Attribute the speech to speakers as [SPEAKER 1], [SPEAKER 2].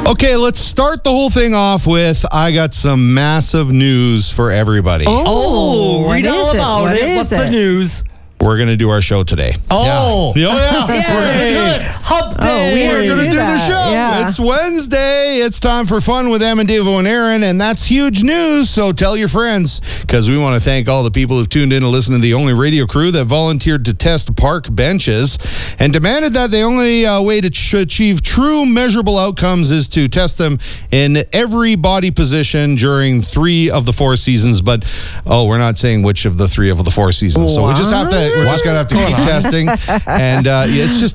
[SPEAKER 1] Okay, let's start the whole thing off with I got some massive news for everybody.
[SPEAKER 2] Read all about it. What's the news?
[SPEAKER 1] We're going to do our show today.
[SPEAKER 2] Oh.
[SPEAKER 1] Yeah. We're going to do it.
[SPEAKER 2] Hump day.
[SPEAKER 1] We're going to do the show.
[SPEAKER 3] Yeah.
[SPEAKER 1] It's Wednesday. It's time for fun with Em and Devo and Aaron, and that's huge news, so tell your friends, because we want to thank all the people who've tuned in to listen to the only radio crew that volunteered to test park benches and demanded that the only way to achieve true measurable outcomes is to test them in every body position during 3 of the 4 seasons, but we're not saying which of the 3 of the 4 seasons, so we just have to, we're just going to have to keep testing, and it's just